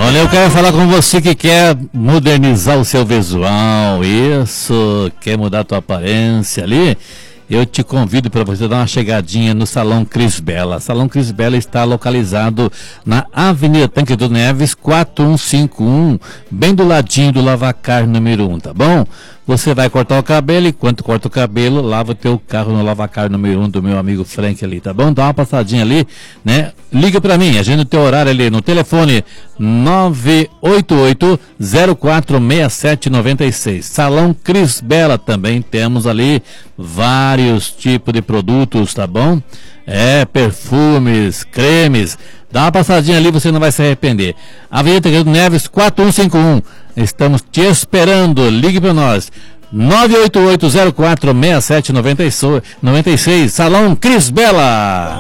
Olha, eu quero falar com você que quer modernizar o seu visual, isso, quer mudar a tua aparência ali. Eu te convido para você dar uma chegadinha no Salão Cris Bela. Salão Cris Bela está localizado na Avenida Tanque do Neves, 4151, bem do ladinho do Lavacar número 1, tá bom? Você vai cortar o cabelo, enquanto corta o cabelo, lava o teu carro no Lavacar número 1 do meu amigo Frank ali, tá bom? Dá uma passadinha ali, né? Liga para mim, agenda o teu horário ali no telefone 988-046796. Salão Cris Bela, também temos ali vários tipos de produtos, tá bom? Perfumes, cremes. Dá uma passadinha ali, você não vai se arrepender. Avenida Tanque do Neves, 4151. Estamos te esperando. Ligue para nós. 988-046796. Salão Cris Bela.